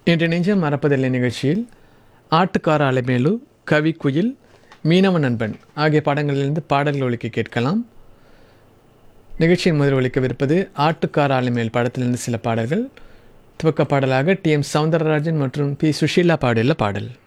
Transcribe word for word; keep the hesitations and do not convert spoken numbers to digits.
இன்று நெஞ்சம் மறப்பதில்லை நிகழ்ச்சியில் ஆட்டுக்கார அலைமேலு, கவிக்குயில், மீனவ நண்பன் ஆகிய படங்களிலிருந்து பாடல்கள் ஒலிக்க கேட்கலாம். நிகழ்ச்சியின் முதல் ஒலிக்கவிருப்பது ஆட்டுக்கார அலைமேல் படத்திலிருந்து சில பாடல்கள். துவக்க பாடலாக டி எம் சௌந்தரராஜன் மற்றும் பி சுஷீலா பாடியுள்ள பாடல்.